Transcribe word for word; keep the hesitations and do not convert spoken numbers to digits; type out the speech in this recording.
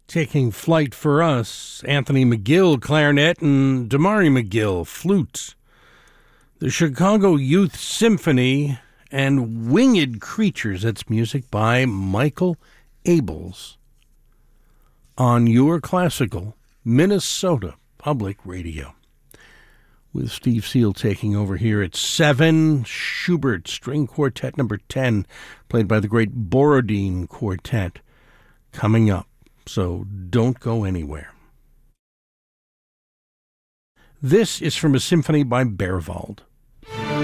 Taking flight for us, Anthony McGill, clarinet, and Damari McGill, flute. The Chicago Youth Symphony and Winged Creatures, that's music by Michael Abels on your classical Minnesota Public Radio. With Steve Seal taking over here at seven, Schubert String Quartet number ten, played by the great Borodin Quartet, coming up. So don't go anywhere. This is from a symphony by Berwald.